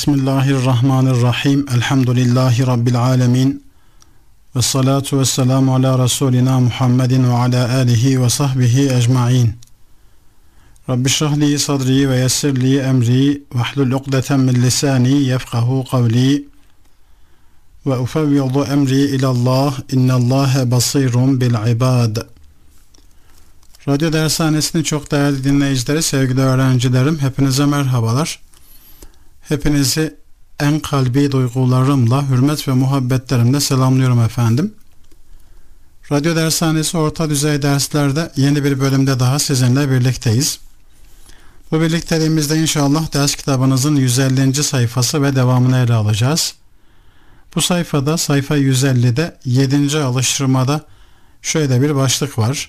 Bismillahirrahmanirrahim. Elhamdülillahi Rabbil alemin. Ve salatu ve selamu ala Resulina Muhammedin ve ala alihi ve sahbihi ecma'in. Rabbi şrahli sadri ve yessirli emri ve hlul uqdeten min lisani yefkahu kavli ve ufevvidu emri ilallah innallâhe basirun bil ibad. Radyo Dershanesi'nin çok değerli dinleyicileri, sevgili öğrencilerim, hepinize merhabalar. Hepinizi en kalbi duygularımla, hürmet ve muhabbetlerimle selamlıyorum efendim. Radyo Dershanesi orta düzey derslerde yeni bir bölümde daha sizinle birlikteyiz. Bu birlikteliğimizde inşallah ders kitabınızın 150. sayfası ve devamını ele alacağız. Bu sayfada, sayfa 150'de 7. alıştırmada şöyle bir başlık var.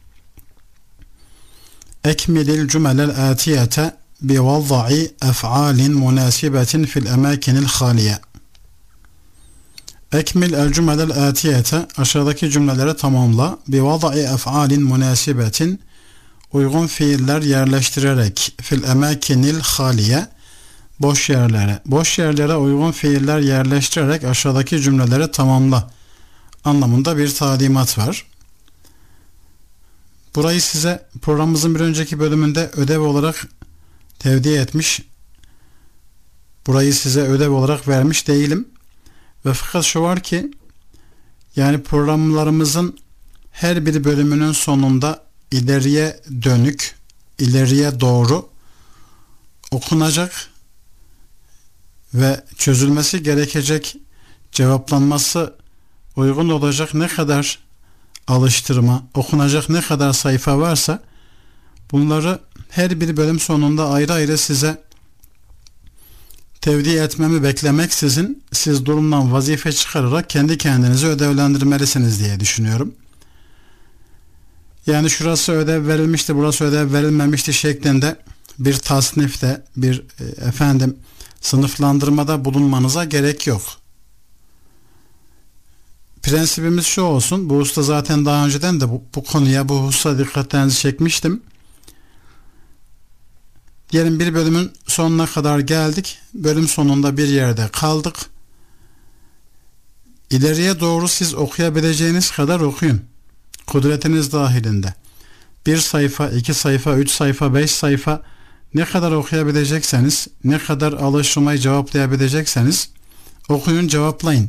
Ekmilil cümelel atiyete bi vazza'i ef'alin münasibetin fil emakinil haliye. Ekmil el cümelel atiyete, aşağıdaki cümleleri tamamla, bi vazza'i ef'alin münasibetin, uygun fiiller yerleştirerek, fil emakinil haliye, boş yerlere uygun fiiller yerleştirerek aşağıdaki cümleleri tamamla anlamında bir talimat var. Burayı size programımızın bir önceki bölümünde ödev olarak tevdi etmiş, burayı size ödev olarak vermiş değilim. Ve fakat şu var ki, yani programlarımızın her bir bölümünün sonunda ileriye dönük, ileriye doğru okunacak ve çözülmesi gerekecek, cevaplanması uygun olacak ne kadar alıştırma, okunacak ne kadar sayfa varsa bunları her bir bölüm sonunda ayrı ayrı size tevdi etmemi beklemeksizin siz durumdan vazife çıkararak kendi kendinizi ödevlendirmelisiniz diye düşünüyorum. Yani şurası ödev verilmişti, burası ödev verilmemişti şeklinde bir tasnifte, bir sınıflandırmada bulunmanıza gerek yok. Prensibimiz şu olsun, bu hususta zaten daha önceden de bu konuya, bu hususa dikkatlerinizi çekmiştim. Diyelim bir bölümün sonuna kadar geldik, bölüm sonunda bir yerde kaldık. İleriye doğru siz okuyabileceğiniz kadar okuyun, kudretiniz dahilinde. 1 sayfa, 2 sayfa, 3 sayfa, 5 sayfa, ne kadar okuyabilecekseniz, ne kadar alıştırmayı cevaplayabilecekseniz okuyun, cevaplayın.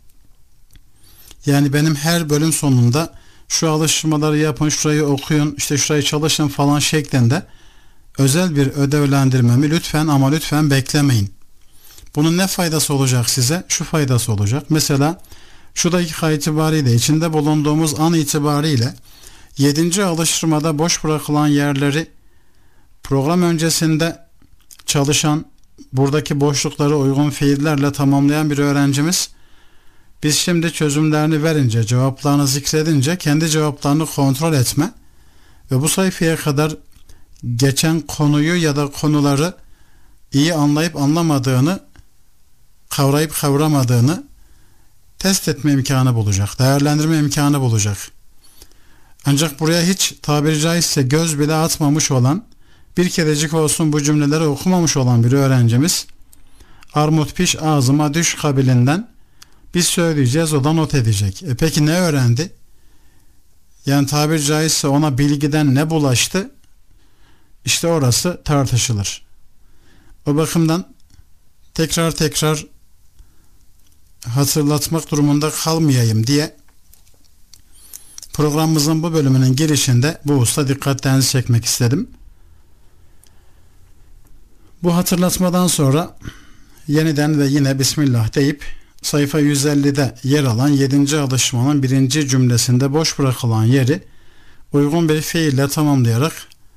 Yani benim her bölüm sonunda şu alıştırmaları yapın, şurayı okuyun, işte şurayı çalışın falan şeklinde özel bir ödevlendirmemi lütfen ama lütfen beklemeyin. Bunun ne faydası olacak size? Şu faydası olacak. Mesela şu dakika itibariyle, içinde bulunduğumuz an itibariyle 7. alıştırmada boş bırakılan yerleri program öncesinde çalışan, buradaki boşlukları uygun fiillerle tamamlayan bir öğrencimiz, biz şimdi çözümlerini verince, cevaplarını zikredince kendi cevaplarını kontrol etme ve bu sayfaya kadar geçen konuyu ya da konuları iyi anlayıp anlamadığını, kavrayıp kavramadığını test etme imkanı bulacak, değerlendirme imkanı bulacak. Ancak buraya hiç tabiri caizse göz bile atmamış olan, bir kerecik olsun bu cümleleri okumamış olan bir öğrencimiz, armut piş ağzıma düş kabilinden biz söyleyeceğiz, o da not edecek. Peki ne öğrendi? Yani tabiri caizse ona bilgiden ne bulaştı? İşte orası tartışılır. O bakımdan tekrar hatırlatmak durumunda kalmayayım diye programımızın bu bölümünün girişinde bu hususta dikkatlerinizi çekmek istedim. Bu hatırlatmadan sonra yeniden ve yine Bismillah deyip sayfa 150'de yer alan 7. alıştırmanın 1. cümlesinde boş bırakılan yeri uygun bir fiille tamamlayarak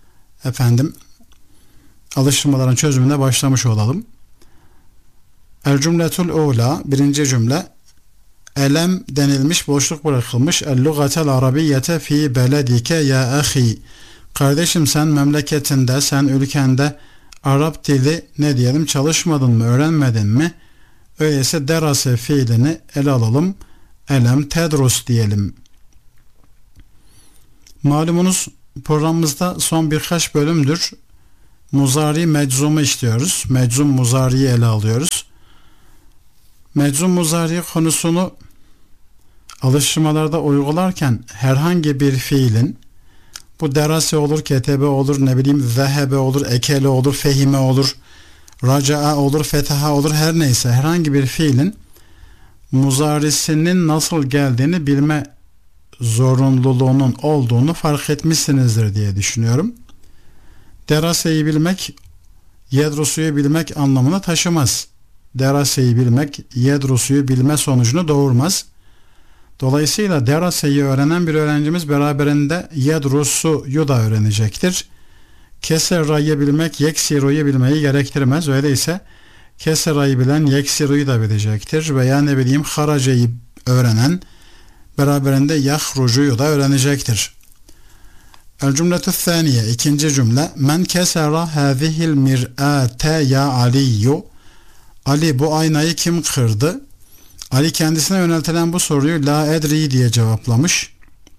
alıştırmaların çözümüne başlamış olalım. El cümletul ula, 1. cümle, elem denilmiş, boşluk bırakılmış. El lugatel arabiyyete fi beledike ya ahi. Kardeşim sen memleketinde, sen ülkende Arap dili ne diyelim çalışmadın mı, öğrenmedin mi? Öyleyse derase fiilini ele alalım. Elem tedrus diyelim. Malumunuz programımızda son birkaç bölümdür muzari meczumu işliyoruz. Meczum muzariyi ele alıyoruz. Meczum muzari konusunu alıştırmalarda uygularken herhangi bir fiilin, bu derase olur, ketebe olur, ne bileyim zehebe olur, ekele olur, fehime olur, raca'a olur, fetaha olur, her neyse herhangi bir fiilin muzarisinin nasıl geldiğini bilme zorunluluğunun olduğunu fark etmişsinizdir diye düşünüyorum. Deraseyi bilmek, yedrusuyu bilmek anlamına taşımaz. Deraseyi bilmek, yedrusuyu bilme sonucunu doğurmaz. Dolayısıyla deraseyi öğrenen bir öğrencimiz beraberinde yedrusuyu da öğrenecektir. Keserra'yı bilmek, yeksiru'yu bilmeyi gerektirmez. Öyleyse keserra'yı bilen yeksiru'yu da bilecektir. Veya ne bileyim haraca'yı öğrenen beraberinde yahrucu'yu da öğrenecektir. El cümletü thaniye, ikinci cümle. Men kesera hâzihil mir'âte ya Aliyyu. Ali, bu aynayı kim kırdı? Ali kendisine yöneltilen bu soruyu la edri diye cevaplamış.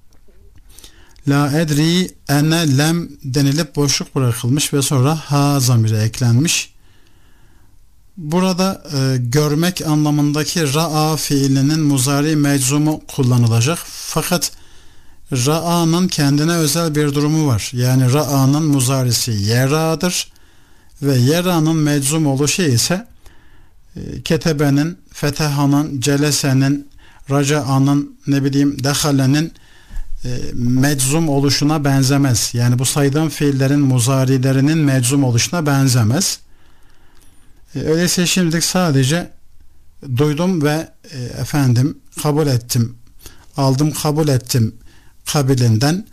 La edri ene lem denilip boşluk bırakılmış ve sonra ha zamiri eklenmiş. Burada görmek anlamındaki ra'a fiilinin muzari meczumu kullanılacak. Fakat ra'anın kendine özel bir durumu var. Yani ra'anın muzarisi yera'dır ve yera'nın meczum oluşu ise ketebenin, fetehanın, celesenin, raca'anın, ne bileyim dehalenin meczum oluşuna benzemez. Yani bu saydığım fiillerin muzarilerinin meczum oluşuna benzemez. Öyleyse şimdilik sadece duydum ve kabul ettim, aldım kabul ettim kabilinden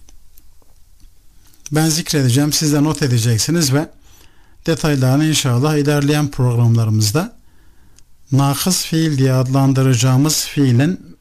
ben zikredeceğim, siz de not edeceksiniz ve detaylarını inşallah ilerleyen programlarımızda nakıs fiil diye adlandıracağımız fiilin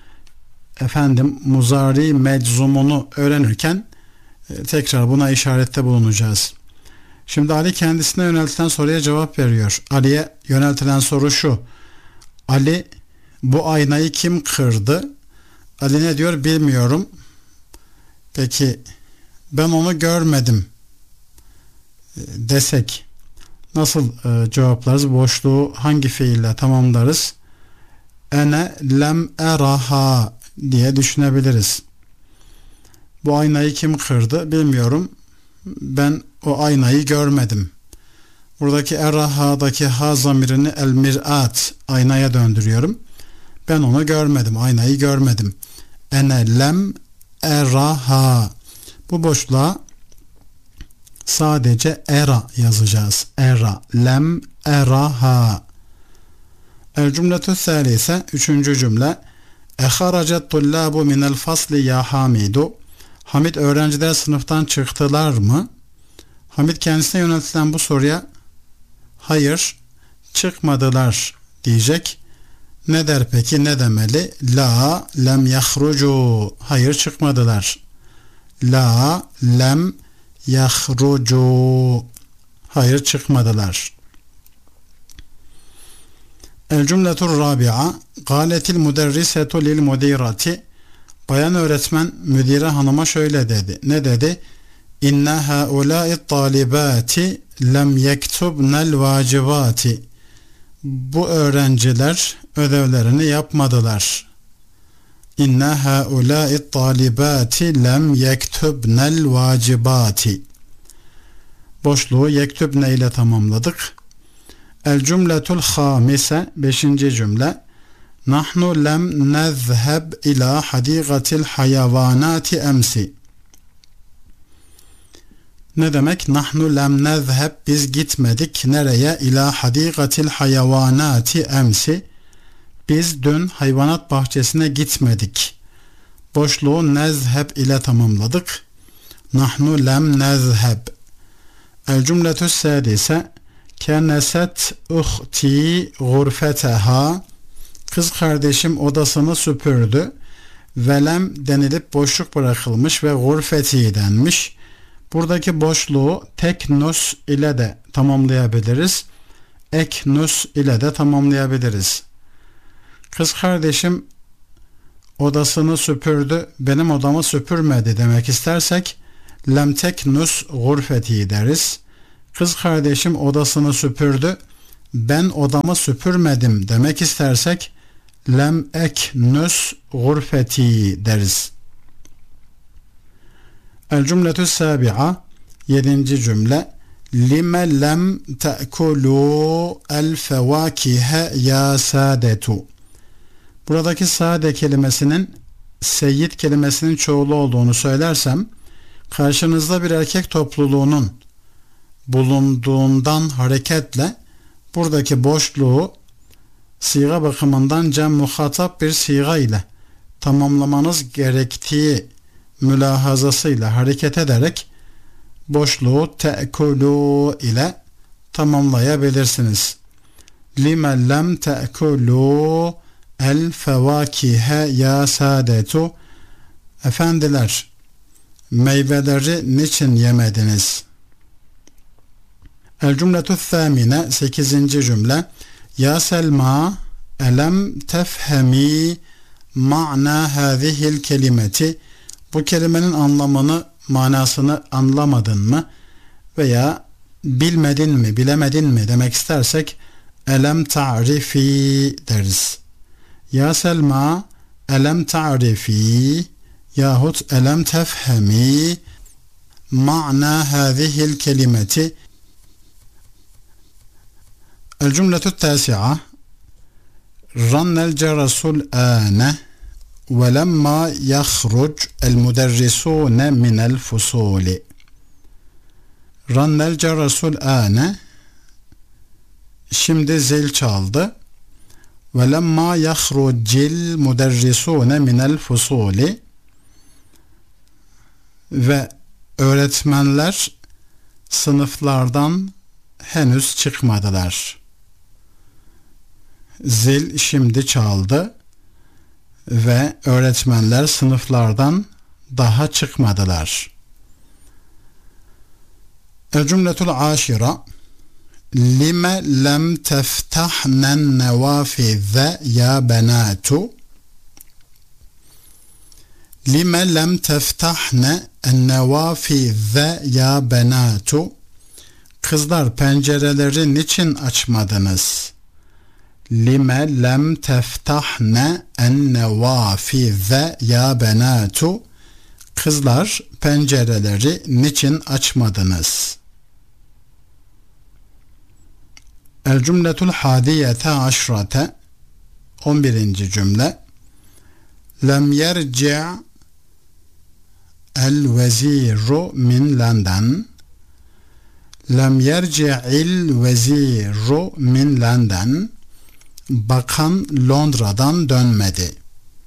muzari meczumunu öğrenirken tekrar buna işarette bulunacağız. Şimdi Ali kendisine yöneltilen soruya cevap veriyor. Ali'ye yöneltilen soru şu: Ali, bu aynayı kim kırdı? Ali ne diyor? Bilmiyorum. Peki ben onu görmedim desek nasıl cevaplarız? Boşluğu hangi fiille tamamlarız? Ene lem eraha diye düşünebiliriz. Bu aynayı kim kırdı? Bilmiyorum. Ben o aynayı görmedim. Buradaki eraha'daki ha zamirini el mir'at, aynaya döndürüyorum. Ben onu görmedim, aynayı görmedim. Ene lem eraha. Bu boşluğa sadece era yazacağız. Era, lem eraha. El cümletü thâlise, üçüncü cümle. Eharacet tullâbu minel fasli ya Hamidu. Hamid, öğrenciler sınıftan çıktılar mı? Hamid kendisine yöneltilen bu soruya hayır, çıkmadılar diyecek. Ne der peki, ne demeli? La lem yahrucu. Hayır, çıkmadılar. La lem yahrucu. Hayır, çıkmadılar. El cümletur rabi'a. Gâletil müderrisetu lil mudirati. Bayan öğretmen müdire hanıma şöyle dedi. Ne dedi? İnne haulâ'i talibâti lem yektubnel vacibâti. Bu öğrenciler ödevlerini yapmadılar. İnne haulâ'i talibâti lem yektubnel vacibâti. Boşluğu yektubne ile tamamladık. El cümletul hamise, beşinci cümle. Nahnu lem nezheb ila hadikatil hayavanati emsi. Ne demek? Nahnu lem nezheb, biz gitmedik. Nereye? İla hadikatil hayavanati emsi. Biz dün hayvanat bahçesine gitmedik. Boşluğu nezheb ile tamamladık. Nahnu lem nezheb. El cümletü sadise. Keneset uhti gurfeteha. Kız kardeşim odasını süpürdü. Velem denilip boşluk bırakılmış ve gurfeti denmiş. Buradaki boşluğu teknus ile de tamamlayabiliriz. Eknus ile de tamamlayabiliriz. Kız kardeşim odasını süpürdü, benim odamı süpürmedi demek istersek lem teknus gurfeti deriz. Kız kardeşim odasını süpürdü, ben odamı süpürmedim demek istersek lem eknüs gurfeti deriz. El cümletü sabi'a 7. cümle lime lem te'kulu el fevakihe ya sadetu. Buradaki sade kelimesinin seyyid kelimesinin çoğulu olduğunu söylersem karşınızda bir erkek topluluğunun bulunduğundan hareketle buradaki boşluğu siga bakımından cem muhatap bir siga ile tamamlamanız gerektiği mülahazasıyla hareket ederek boşluğu te'kulu ile tamamlayabilirsiniz. Lime lem te'kulu el fevakihe ya sadetu. Efendiler, meyveleri niçin yemediniz? El cümletü thâmine 8. cümle ya Selma elem tefhemi ma'na hâzihil kelimeti. Bu kelimenin anlamını, manasını anlamadın mı? Veya bilmedin mi, bilemedin mi demek istersek elem ta'rifi deriz. Ya Selma elem ta'rifi yahut elem tefhemi ma'na hâzihil kelimeti. El cümletü tâsi'a rannel cerasul âne ve lemma yahruc el müderrisûne minel fusûli. Rannel cerasul âne, şimdi zil çaldı. Ve lemma yahrucil müderrisûne minel fusûli, ve öğretmenler sınıflardan henüz çıkmadılar. Zil şimdi çaldı ve öğretmenler sınıflardan daha çıkmadılar. El cümletul aşira lime lem teftahnen nevafize ya benatu. Lime lem teftahne nevafize ya benatu. Kızlar, pencereleri niçin açmadınız? Lime lem teftahne nevafize ya benatu. Kızlar, pencereleri niçin açmadınız? El cümletul hadiyete aşrate 11. cümle lem yerci' el veziru min London. Lem yerci'il veziru min London. Bakan Londra'dan dönmedi.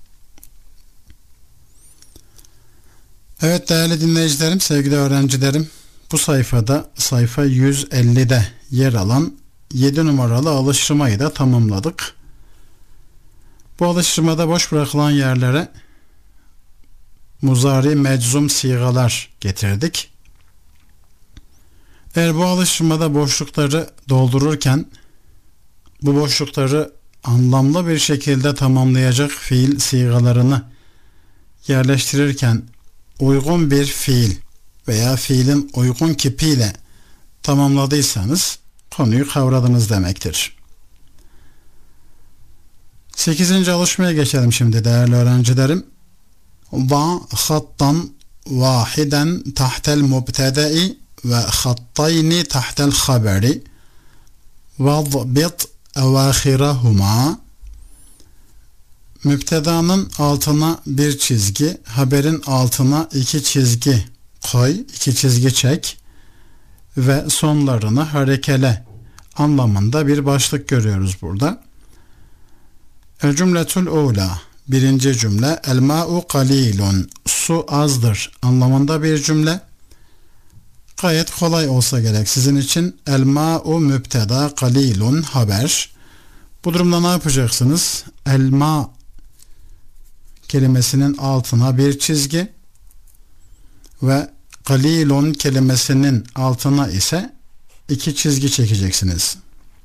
Evet değerli dinleyicilerim, sevgili öğrencilerim, bu sayfada sayfa 150'de yer alan 7 numaralı alıştırmayı da tamamladık. Bu alıştırmada boş bırakılan yerlere muzari meczum sigalar getirdik. Eğer bu alıştırmada boşlukları doldururken bu boşlukları anlamlı bir şekilde tamamlayacak fiil sigalarını yerleştirirken uygun bir fiil veya fiilin uygun kipiyle tamamladıysanız konuyu kavradınız demektir. 8. alışmaya geçelim şimdi değerli öğrencilerim. Va hattan vahiden tahtel mubtedai ve hattayni tahtel haberi vadbit evâhirahuma. Mübtedanın altına bir çizgi, haberin altına 2 çizgi koy, 2 çizgi çek ve sonlarını harekele anlamında bir başlık görüyoruz burada. El cümletul ula 1. cümle el ma'u qalilun, su azdır anlamında bir cümle. Gayet kolay olsa gerek sizin için. El ma'u mübteda, qalilun haber. Bu durumda ne yapacaksınız? El ma kelimesinin altına bir çizgi ve qalilun kelimesinin altına ise 2 çizgi çekeceksiniz.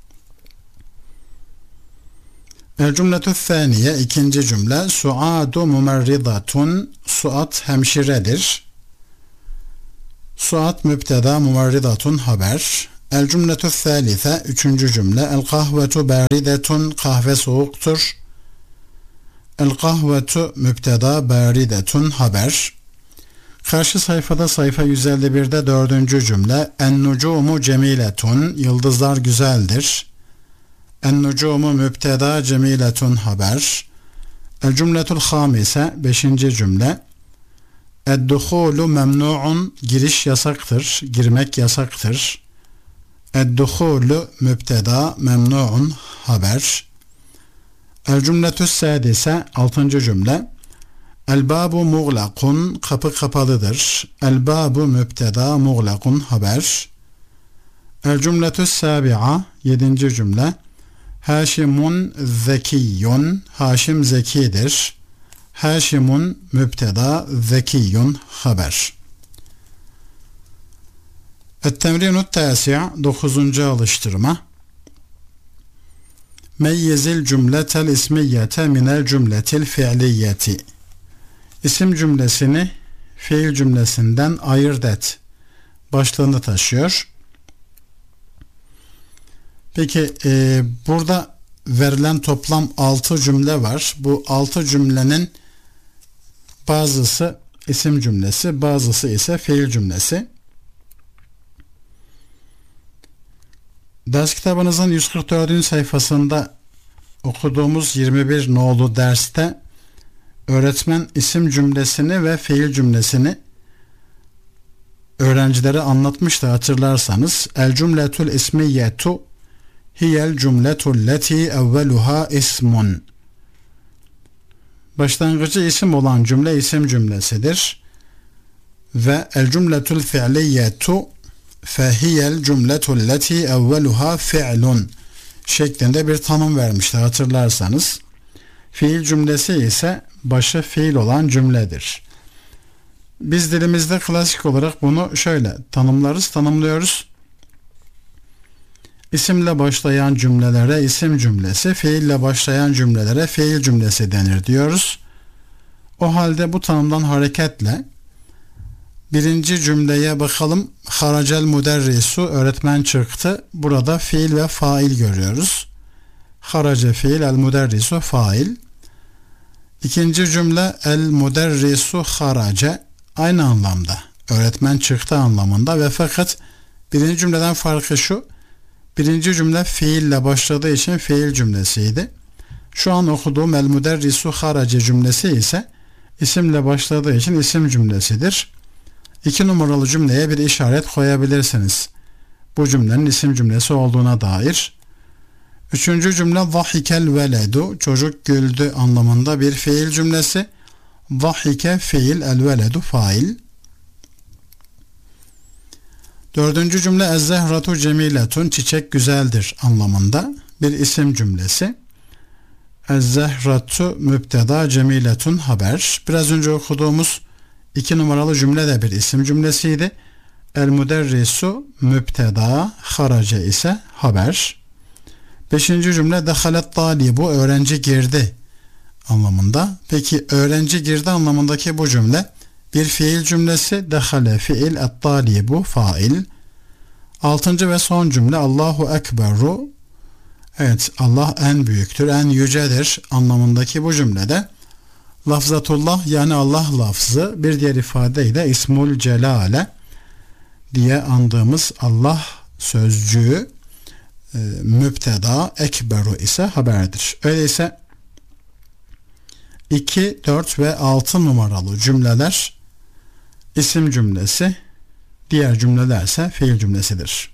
El cümletü thaniye 2. cümle Suadu mumerridatun, Suat hemşiredir. Suat mübteda, mumerridatun haber. El cümletü thalithe, üçüncü cümle. El kahvetu baridetun, kahve soğuktur. El kahvetu mübteda, baridetun haber. Karşı sayfada sayfa 151'de dördüncü cümle. En nucumu cemiletun, yıldızlar güzeldir. En nucumu mübteda, cemiletun haber. El cümletul hamise, beşinci cümle. Ed-duhulu memnu'un, giriş yasaktır, girmek yasaktır. Ed-duhulu mübteda, memnu'un haber. El cümletü sadise, altıncı cümle. El babu muğlakun, kapı kapalıdır. El babu mübteda, muğlakun haber. El cümletü sabi'a, yedinci cümle. Haşimun zekiyyun, Haşim zekidir. Haşimun mübteda, zekiyyun haber. Et-temrinut tasi', dokuzuncu alıştırma. Meyyizil cümletel ismiyete minel cümletil fi'liyeti. İsim cümlesini fiil cümlesinden ayırt et başlığını taşıyor. Peki burada verilen toplam 6 cümle var. Bu 6 cümlenin bazısı isim cümlesi, bazısı ise fiil cümlesi. Ders kitabınızın 144. sayfasında okuduğumuz 21 nolu derste öğretmen isim cümlesini ve fiil cümlesini öğrencilere anlatmıştı, hatırlarsanız. El cümletül ismiyetu hiyel cümletul leti evveluha ismun. Başlangıcı isim olan cümle isim cümlesidir. Ve el cümletül fi'liyetu fehiyel cümletul leti evveluha fi'lun şeklinde bir tanım vermişti, hatırlarsanız. Fiil cümlesi ise başı fiil olan cümledir. Biz dilimizde klasik olarak bunu şöyle tanımlıyoruz. İsimle başlayan cümlelere isim cümlesi, fiille başlayan cümlelere fiil cümlesi denir diyoruz. O halde bu tanımdan hareketle birinci cümleye bakalım. Haracel müderrisu, öğretmen çıktı. Burada fiil ve fail görüyoruz. Harace fiil, el müderrisu fail. İkinci cümle el müderrisu harace, aynı anlamda. Öğretmen çıktı anlamında ve fakat birinci cümleden farkı şu. Birinci cümle fiille başladığı için fiil cümlesiydi. Şu an okuduğum el müderrisu harace cümlesi ise isimle başladığı için isim cümlesidir. 2 numaralı cümleye bir işaret koyabilirsiniz. Bu cümlenin isim cümlesi olduğuna dair. Üçüncü cümle zahikel veledu, çocuk güldü anlamında bir fiil cümlesi. Zahike fiil, el veledu fail. Dördüncü cümle ez-zehratu cemiletun, çiçek güzeldir anlamında bir isim cümlesi. Ez-zehratu mübteda, cemiletun haber. Biraz önce okuduğumuz 2 numaralı cümle de bir isim cümlesiydi. El-müderrisu mübteda, harace ise haber. 5. cümle dehalet talibu, öğrenci girdi anlamında. Peki öğrenci girdi anlamındaki bu cümle bir fiil cümlesi. Dehale fiil, et-talibu fail. 6. ve son cümle Allahu ekberu, evet Allah en büyüktür, en yücedir anlamındaki bu cümlede lafzatullah, yani Allah lafzı, bir diğer ifadeyle ismul celale diye andığımız Allah sözcüğü mübteda, ekberu ise haberdir. Öyleyse 2, 4 ve 6 numaralı cümleler isim cümlesi, diğer cümlelerse fiil cümlesidir.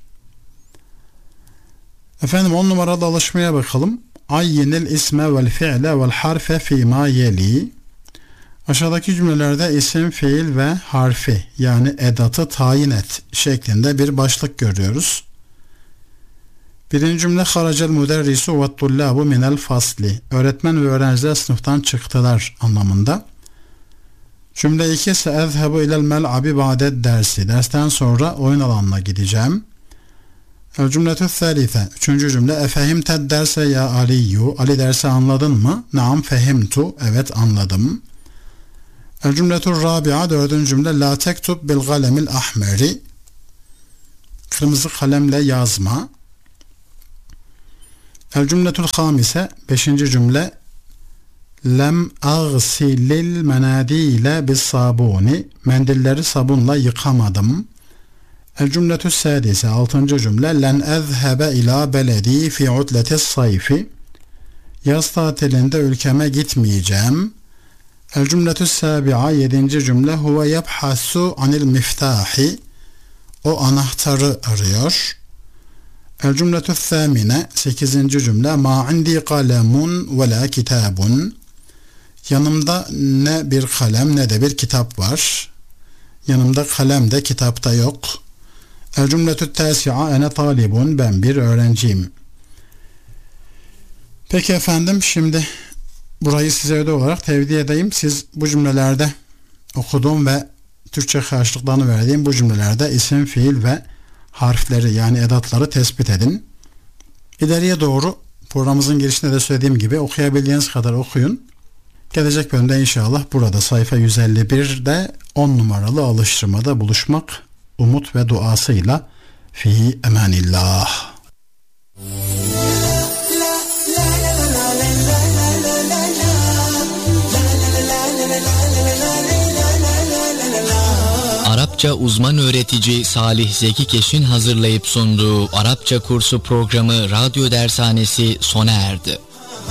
Efendim 10 numaralı alışmaya bakalım. Ayyinil isme vel fi'le vel harfe fîmâ yeli. Aşağıdaki cümlelerde isim, fiil ve harfi, yani edatı tayin et şeklinde bir başlık görüyoruz. Birinci cümle haracel müderrisu ve tullabu minel fasli. Öğretmen ve öğrenciler sınıftan çıktılar anlamında. Cümle 2 ise ezhebu ilel mel'abi ba'ded dersi. Dersten sonra oyun alanına gideceğim. Cümletü thalithe. Üçüncü cümle efehimted derse ya Aliyyu. Ali dersi anladın mı? Naam fehimtu. Evet anladım. Cümletü rabi'a. Dördüncü cümle la tektub bil galemil ahmeri. kırmızı kalemle yazma. El cümletül hamise 5. cümle lem agsilil menadile bis sabuni, mendilleri sabunla yıkamadım. El cümletü sadise 6. cümle len ezhebe ila beledi fi utletis sayfi, yaz tatilinde ülkeme gitmeyeceğim. El cümletü sabi'a 7. cümle huve yebhasu anil miftahi, o anahtarı arıyor. El cümletü thamine 8. cümle ma indi kalemun ve la kitabun, yanımda ne bir kalem ne de bir kitap var. Yanımda kalem de kitapta yok. El cümletü tasi'a ene talibun, ben bir öğrenciyim. Peki efendim, şimdi burayı size ödev olarak tevdi edeyim. Siz bu cümlelerde okuduğum ve Türkçe karşılıklarını verdiğim bu cümlelerde isim, fiil ve harfleri yani edatları tespit edin. İleriye doğru programımızın girişinde de söylediğim gibi okuyabildiğiniz kadar okuyun. Gelecek bölümde inşallah burada sayfa 151'de 10 numaralı alıştırmada buluşmak umut ve duasıyla fi emanillah. Arapça uzman öğretici Salih Zeki Keş'in hazırlayıp sunduğu Arapça kursu programı Radyo Dershanesi sona erdi.